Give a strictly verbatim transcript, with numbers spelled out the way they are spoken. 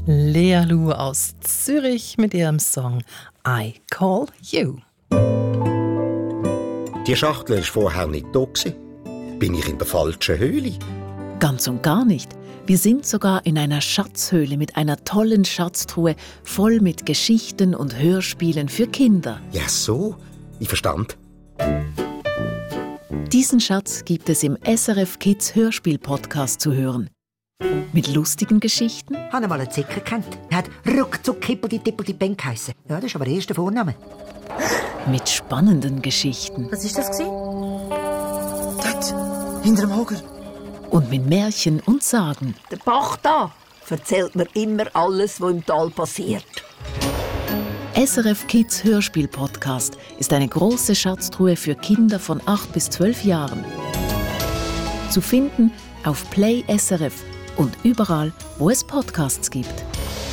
Lea Lu aus Zürich mit ihrem Song I Call You. Die Schachtel war vorher nicht da. Bin ich in der falschen Höhle? Ganz und gar nicht. Wir sind sogar in einer Schatzhöhle mit einer tollen Schatztruhe voll mit Geschichten und Hörspielen für Kinder. Ja, so. Ich verstand. Diesen Schatz gibt es im S R F Kids Hörspiel-Podcast zu hören. Mit lustigen Geschichten. Ich habe mal einen Zicker gekannt. Er hat ruckzuck Hippeldi-Tippeldi-Beng geheissen. Ja, das ist aber der erste Vorname. Mit spannenden Geschichten. Was war das? Dort, hinter dem Hocker. Und mit Märchen und Sagen. Der Bach da erzählt mir immer alles, was im Tal passiert. S R F Kids Hörspiel-Podcast ist eine große Schatztruhe für Kinder von acht bis zwölf Jahren. Zu finden auf Play S R F und überall, wo es Podcasts gibt.